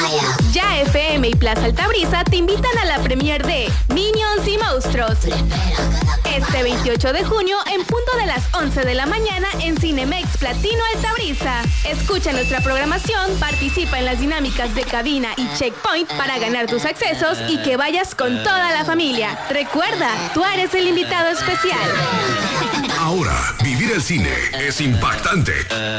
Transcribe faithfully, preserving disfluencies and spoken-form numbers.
Ya F M y Plaza Altabrisa te invitan a la premier de Minions y Monstruos. Este veintiocho de junio, en punto de las once de la mañana, en Cinemex Platino Altabrisa. Escucha nuestra programación, participa en las dinámicas de cabina y checkpoint para ganar tus accesos y que vayas con toda la familia. Recuerda, tú eres el invitado especial. Ahora, vivir el cine es impactante.